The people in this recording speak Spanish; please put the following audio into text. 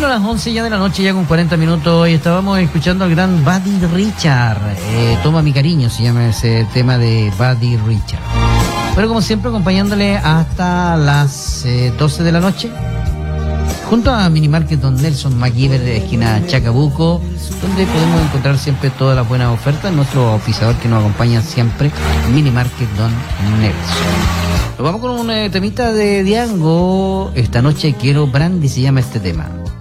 Bueno, a las 11 ya de la noche, ya con 40 minutos, y estábamos escuchando al gran Buddy Richard. Toma mi cariño, se llama ese tema de Buddy Richard. Pero como siempre, acompañándole hasta las 12 de la noche, junto a Minimarket Don Nelson MacGyver de esquina Chacabuco, donde podemos encontrar siempre todas las buenas ofertas. Nuestro oficiador que nos acompaña siempre, Minimarket Don Nelson. Nos vamos con un temita de Diango. Esta noche quiero brandy, se llama este tema.